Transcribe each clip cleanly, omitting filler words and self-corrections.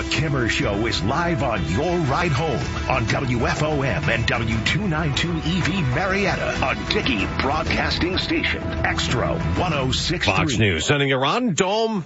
The Kimmer Show is live on your ride home on WFOM and W292EV Marietta, a Dickey Broadcasting Station. Extra 106.3. Fox News sending Iron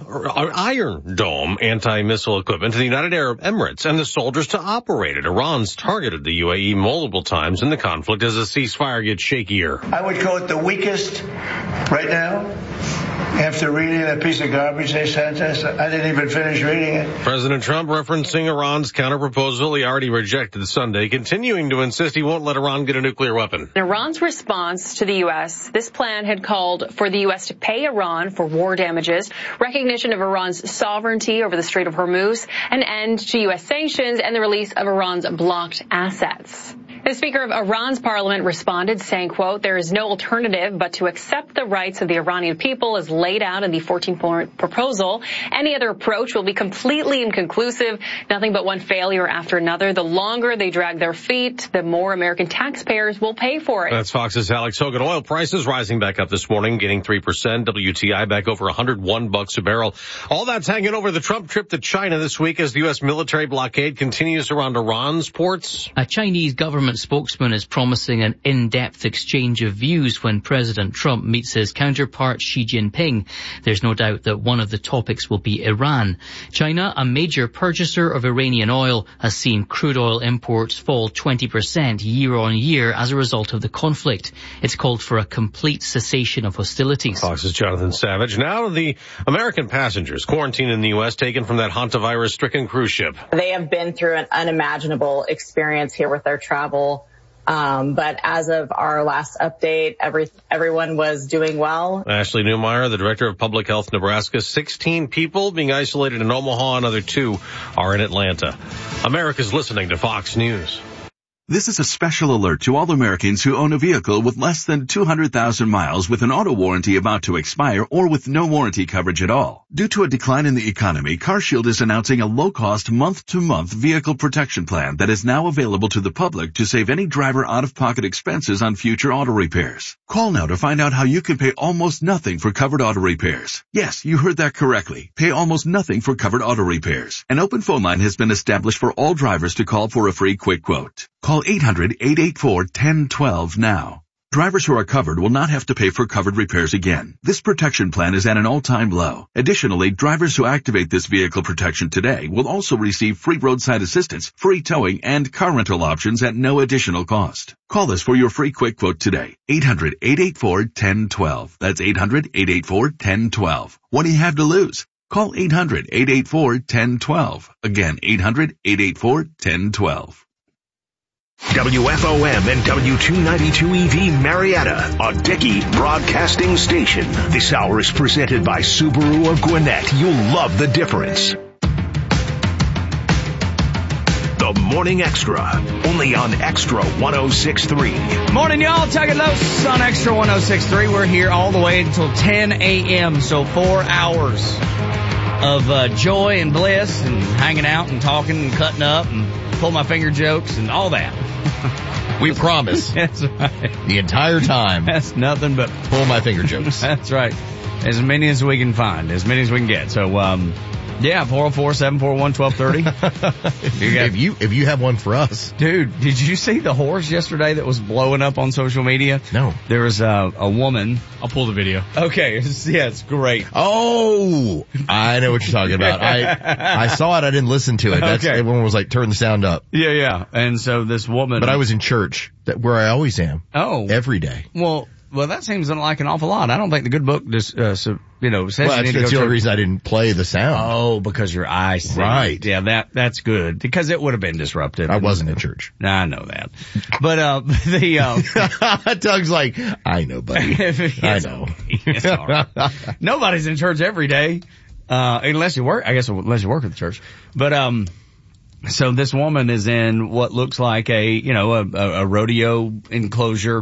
Dome anti-missile equipment to the United Arab Emirates and the soldiers to operate it. Iran's targeted the UAE multiple times in the conflict as the ceasefire gets shakier. I would call it the weakest right now. After reading that piece of garbage they sent us, I didn't even finish reading it. President Trump referencing Iran's counterproposal he already rejected Sunday, continuing to insist he won't let Iran get a nuclear weapon. In Iran's response to the U.S., this plan had called for the U.S. to pay Iran for war damages, recognition of Iran's sovereignty over the Strait of Hormuz, an end to U.S. sanctions, and the release of Iran's blocked assets. The Speaker of Iran's parliament responded, saying, quote, "There is no alternative but to accept the rights of the Iranian people as laid out in the 14-point proposal. Any other approach will be completely inconclusive, nothing but one failure after another. The longer they drag their feet, the more American taxpayers will pay for it." That's Fox's Alex Hogan. Oil prices rising back up this morning, gaining 3%. WTI back over $101 a barrel. All that's hanging over the Trump trip to China this week as the U.S. military blockade continues around Iran's ports. A Chinese government spokesman is promising an in-depth exchange of views when President Trump meets his counterpart Xi Jinping. There's no doubt that one of the topics will be Iran. China, a major purchaser of Iranian oil, has seen crude oil imports fall 20% year on year as a result of the conflict. It's called for a complete cessation of hostilities. Fox's Jonathan Savage. Now the American passengers quarantined in the U.S. taken from that hantavirus-stricken cruise ship. They have been through an unimaginable experience here with their travel. But as of our last update, everyone was doing well. Ashley Newmeyer, the director of Public Health Nebraska, 16 people being isolated in Omaha, another 2 are in Atlanta. America's listening to Fox News. This is a special alert to all Americans who own a vehicle with less than 200,000 miles with an auto warranty about to expire or with no warranty coverage at all. Due to a decline in the economy, CarShield is announcing a low-cost month-to-month vehicle protection plan that is now available to the public to save any driver out-of-pocket expenses on future auto repairs. Call now to find out how you can pay almost nothing for covered auto repairs. Yes, you heard that correctly. Pay almost nothing for covered auto repairs. An open phone line has been established for all drivers to call for a free quick quote. Call 800-884-1012 now. Drivers who are covered will not have to pay for covered repairs again. This protection plan is at an all-time low. Additionally, drivers who activate this vehicle protection today will also receive free roadside assistance, free towing, and car rental options at no additional cost. Call us for your free quick quote today. 800-884-1012. That's 800-884-1012. What do you have to lose? Call 800-884-1012. Again, 800-884-1012. WFOM and W292EV Marietta, a Dickey Broadcasting Station. This hour is presented by Subaru of Gwinnett. You'll love the difference. The Morning Extra, only on Extra 106.3. Morning, y'all. Tug it loose on Extra 106.3. We're here all the way until 10 a.m., so 4 hours of joy and bliss and hanging out and talking and cutting up and pull my finger jokes and all that. We promise. That's right. The entire time. That's nothing but pull my finger jokes. That's right. As many as we can find, as many as we can get. So, yeah, 404-741-1230. If you have one for us. Dude, did you see the horse yesterday that was blowing up on social media? No. There was a woman. I'll pull the video. Okay. Yeah, it's great. Oh, I know what you're talking about. I saw it. I didn't listen to it. Everyone was like, turn the sound up. Yeah. And so this woman. But I was in church, where I always am. Oh. Every day. Well, that seems like an awful lot. I don't think the good book just, says that's the only reason I didn't play the sound. Oh, because your eyes see. Right. Yeah, that's good. Because it would have been disrupted. I wasn't in church. I know that. But, Doug's like, I know, buddy. I know. It's all right. Nobody's in church every day. Unless you work, unless you work at the church. But, so this woman is in what looks like a rodeo enclosure.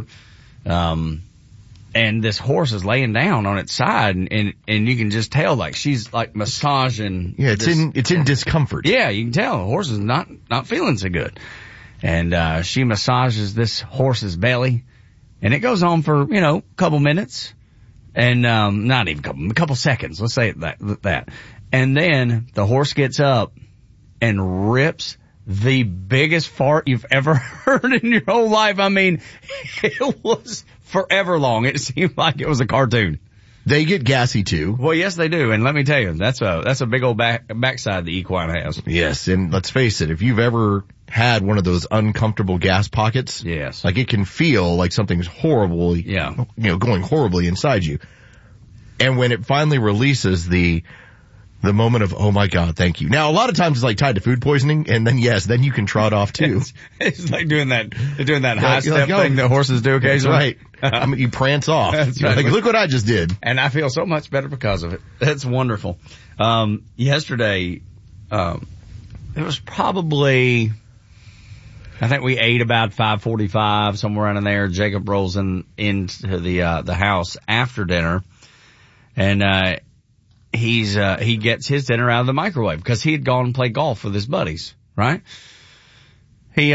And this horse is laying down on its side, and you can just tell, like, she's like massaging. Yeah, it's in discomfort. Yeah, you can tell the horse is not feeling so good. And, she massages this horse's belly, and it goes on for, a couple minutes. And, not even a couple seconds. Let's say that. And then the horse gets up and rips the biggest fart you've ever heard in your whole life. I mean, it was forever long. It seemed like it was a cartoon. They get gassy too. Well, yes, they do. And let me tell you, that's a big old backside the equine has. Yes. And let's face it, if you've ever had one of those uncomfortable gas pockets, yes, like it can feel like something's horribly, going horribly inside you. And when it finally releases the moment of, oh my God, thank you. Now, a lot of times it's like tied to food poisoning, and then then you can trot off too. It's like doing that high step thing that horses do occasionally. That's right. I mean, you prance off. That's You're right. Like, look what I just did. And I feel so much better because of it. That's wonderful. Yesterday, it was probably, I think we ate about 5:45, somewhere around in there. Jacob rolls into the house after dinner, and he gets his dinner out of the microwave because he had gone and played golf with his buddies, right? He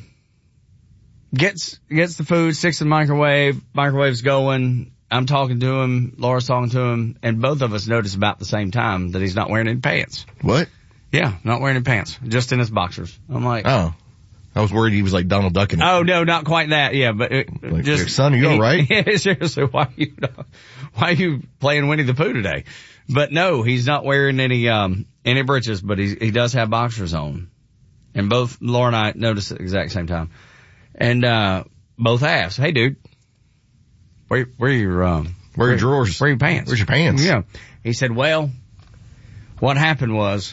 gets the food, sticks in the microwave's going. I'm talking to him, Laura's talking to him, and both of us notice about the same time that he's not wearing any pants. What? Yeah, not wearing any pants, just in his boxers. I'm like, oh, I was worried he was like Donald Duck. Oh no, not quite that. Yeah, but just son, are you all right? Yeah, seriously, why are you playing Winnie the Pooh today? But no, he's not wearing any breeches, but he does have boxers on. And both Laura and I noticed at the exact same time. And both asked, "Hey, dude, where are your drawers? Where are your pants? Where's your pants?" Yeah. He said, "Well, what happened was."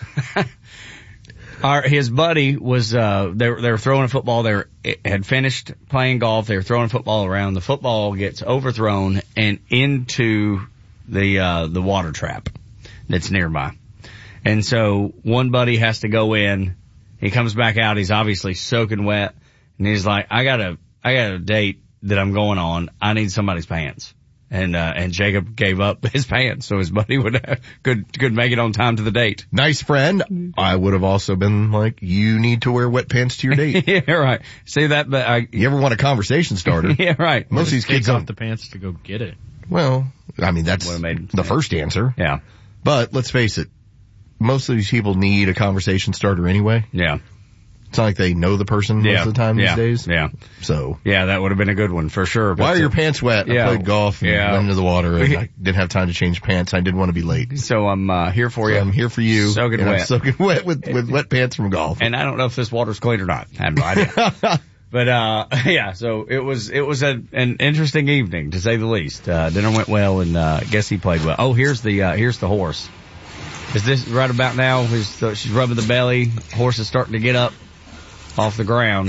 His buddy was, they were throwing a football. They had finished playing golf. They were throwing a football around. The football gets overthrown and into the water trap that's nearby. And so one buddy has to go in. He comes back out. He's obviously soaking wet. And he's like, I got a date that I'm going on. I need somebody's pants. And Jacob gave up his pants so his buddy could make it on time to the date. Nice friend. I would have also been like, you need to wear wet pants to your date. Yeah, right. See that, but you ever want a conversation starter? Yeah, right. Most of these kids take off the pants to go get it. Well, I mean, that's the first answer. Yeah. But let's face it, most of these people need a conversation starter anyway. Yeah. It's not like they know the person most of the time these days. Yeah. So. Yeah, that would have been a good one for sure. Why are your pants wet? Yeah. I played golf and went into the water and I didn't have time to change pants. I didn't want to be late. So I'm here for you. I'm here for you. Soaking wet. I'm soaking wet with wet pants from golf. And I don't know if this water's clean or not. I have no idea. But, yeah, so it was an interesting evening to say the least. Dinner went well and, guess he played well. Oh, here's the horse. Is this right about now? She's rubbing the belly. Horse is starting to get up off the ground.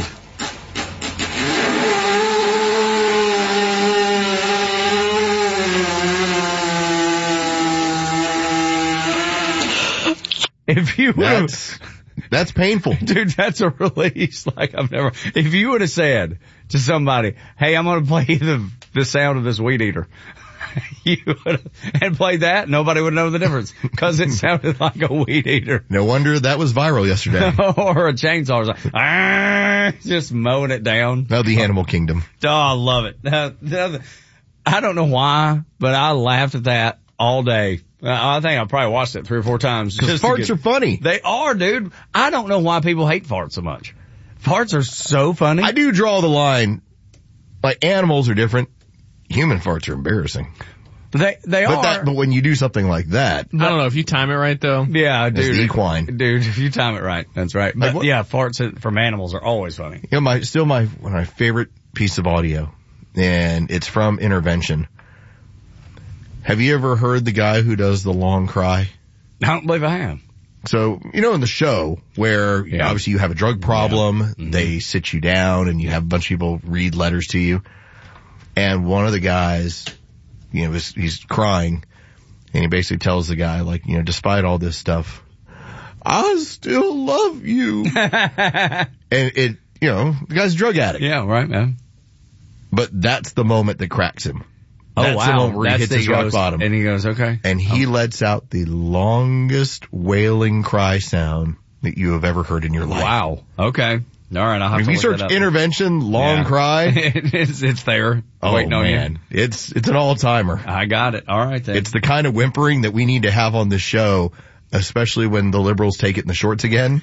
If you would that's painful. Dude, that's a release like I've never. If you would have said to somebody, hey, I'm going to play the sound of this weed eater. You would have, and played that, nobody would know the difference because it sounded like a weed eater. No wonder that was viral yesterday. Or a chainsaw was like, just mowing it down. No, the Animal Kingdom. Oh, I love it. I don't know why, but I laughed at that all day. I think I probably watched it 3 or 4 times. Because farts are funny. They are, dude. I don't know why people hate farts so much. Farts are so funny. I do draw the line. Like, animals are different. Human farts are embarrassing. They are. But when you do something like that. I don't know, if you time it right though. Yeah, dude. It's the equine. Dude, if you time it right, that's right. But like yeah, farts from animals are always funny. You know, one of my favorite piece of audio, and it's from Intervention. Have you ever heard the guy who does the long cry? I don't believe I have. So, you know, in the show where obviously you have a drug problem, they sit you down and you have a bunch of people read letters to you. And one of the guys, you know, he's crying and he basically tells the guy, like, you know, despite all this stuff, I still love you. And it, you know, the guy's a drug addict. Yeah, right, man. But that's the moment that cracks him. That's the moment where he hits his rock bottom. And he goes, okay. And he lets out the longest wailing cry sound that you have ever heard in your life. Wow. Okay. All right, I'll have to if you look search that up. Intervention, long cry. it's there. Oh, waiting on man. You. It's an all-timer. I got it. All right, then. It's the kind of whimpering that we need to have on this show especially when the liberals take it in the shorts again.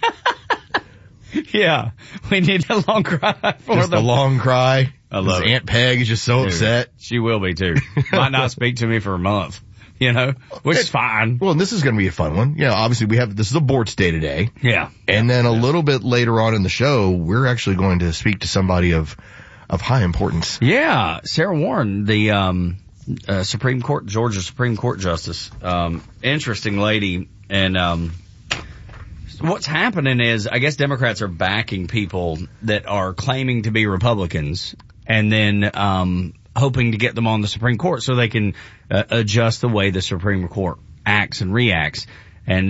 Yeah, we need a long cry for just them. a long cry. I love it. Aunt Peg is just so upset. She will be too. Might not speak to me for a month, which is fine. Well, and this is going to be a fun one. Obviously this is aborts day today. Yeah. And then a little bit later on in the show, we're actually going to speak to somebody of high importance. Yeah, Sarah Warren, the Georgia Supreme Court Justice. Interesting lady. And what's happening is, I guess Democrats are backing people that are claiming to be Republicans and then hoping to get them on the Supreme Court so they can adjust the way the Supreme Court acts and reacts. And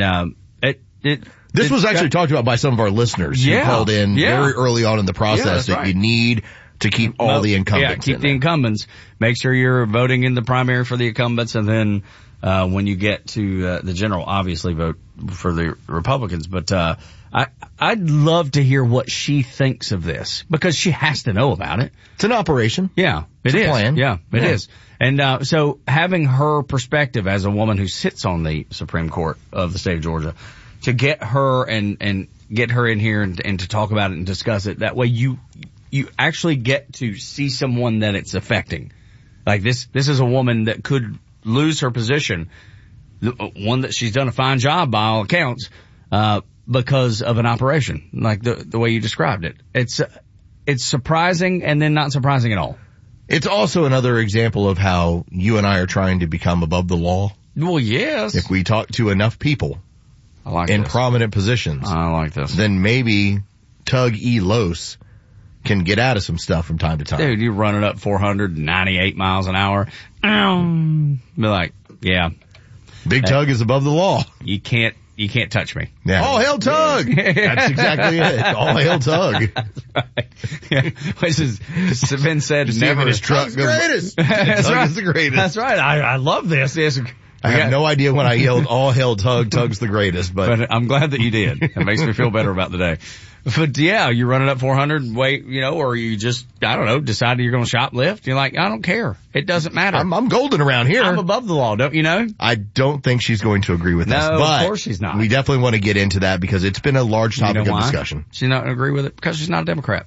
this was actually talked about by some of our listeners who called in very early on in the process that you need to keep all the incumbents. Yeah, keep the incumbents. Make sure you're voting in the primary for the incumbents, and then when you get to the general, obviously vote for the Republicans. But I'd love to hear what she thinks of this, because she has to know about it. It's an operation. Yeah, it's a plan. Yeah, it is. And so having her perspective as a woman who sits on the Supreme Court of the state of Georgia, to get her and get her in here and to talk about it and discuss it, that way you actually get to see someone that it's affecting. Like this is a woman that could lose her position, one that she's done a fine job by all accounts, because of an operation, like the way you described it. It's surprising and then not surprising at all. It's also another example of how you and I are trying to become above the law. Well, yes. If we talk to enough people in prominent positions, I like this. Then maybe Tug E. Los can get out of some stuff from time to time. Dude, you're running up 498 miles an hour. Be like, yeah. Big Tug is above the law. You can't touch me. Yeah. All hail Tug! That's exactly it. All hail Tug. That's right. Yeah. Which has been said never. His truck Tug's the greatest. Tug is the greatest. That's right. I love this. Yes. I have no idea when I yelled all hail Tug, Tug's the greatest, but I'm glad that you did. It makes me feel better about the day. But yeah, you're running up 400, or you just, I don't know, decided you're going to shoplift. You're like, I don't care. It doesn't matter. I'm golden around here. I'm above the law, don't you know? I don't think she's going to agree with us. No, but of course she's not. We definitely want to get into that because it's been a large topic of discussion. She's not going to agree with it because she's not a Democrat.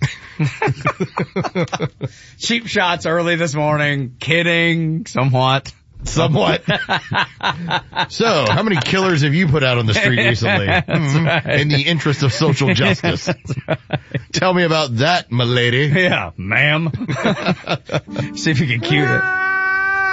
Cheap shots early this morning. Kidding. Somewhat. So, how many killers have you put out on the street recently? Right. In the interest of social justice. Right. Tell me about that, my lady. Yeah, ma'am. See if you can cue it.